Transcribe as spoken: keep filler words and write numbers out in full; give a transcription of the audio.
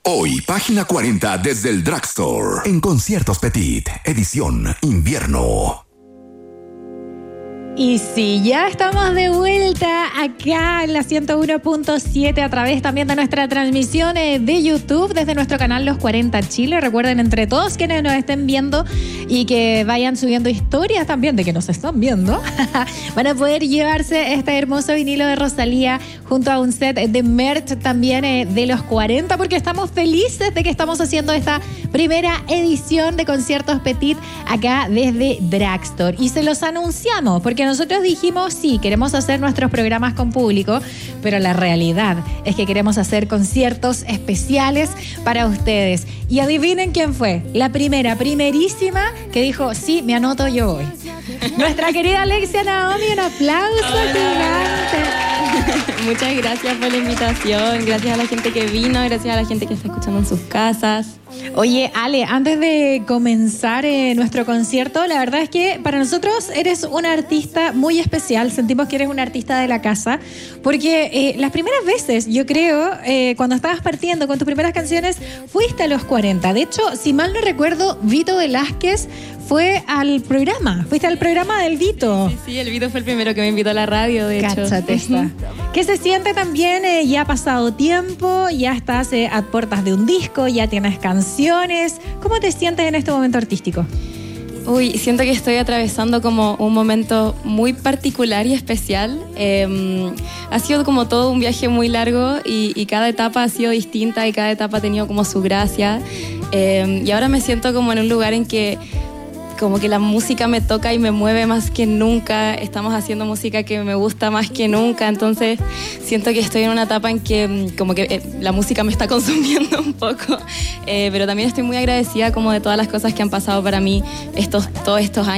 Hoy, página cuarenta desde el Drugstore. En Conciertos Petit, edición invierno. Y sí, ya estamos de vuelta acá en la ciento uno punto siete a través también de nuestra transmisión de YouTube desde nuestro canal Los cuarenta Chile. Recuerden, entre todos quienes nos estén viendo y que vayan subiendo historias también de que nos están viendo, van a poder llevarse este hermoso vinilo de Rosalía junto a un set de merch también de Los cuarenta, porque estamos felices de que estamos haciendo esta primera edición de Conciertos Petit acá desde Drugstore. Y se los anunciamos porque nosotros dijimos, sí, queremos hacer nuestros programas con público, pero la realidad es que queremos hacer conciertos especiales para ustedes. Y adivinen quién fue, la primera, primerísima, que dijo, sí, me anoto, yo voy. Nuestra querida Alexia Naomi, un aplauso gigante. Muchas gracias por la invitación, gracias a la gente que vino, gracias a la gente que está escuchando en sus casas. Oye, Ale, antes de comenzar eh, nuestro concierto, la verdad es que para nosotros eres una artista muy especial. Sentimos que eres una artista de la casa, porque eh, las primeras veces, yo creo, eh, cuando estabas partiendo con tus primeras canciones, fuiste a Los cuarenta. De hecho, si mal no recuerdo, Vito Velázquez fue al programa. Fuiste al programa del Vito. Sí, sí, el Vito fue el primero que me invitó a la radio, de hecho. Cáchate esta. ¿Qué se siente también? Eh, ya ha pasado tiempo, ya estás eh, a puertas de un disco, ya tienes canciones. ¿Cómo te sientes en este momento artístico? Uy, siento que estoy atravesando como un momento muy particular y especial. Eh, ha sido como todo un viaje muy largo y, y cada etapa ha sido distinta y cada etapa ha tenido como su gracia. Eh, y ahora me siento como en un lugar en que como que la música me toca y me mueve más que nunca. Estamos haciendo música que me gusta más que nunca, entonces siento que estoy en una etapa en que como que eh, la música me está consumiendo un poco, eh, pero también estoy muy agradecida como de todas las cosas que han pasado para mí estos, todos estos años.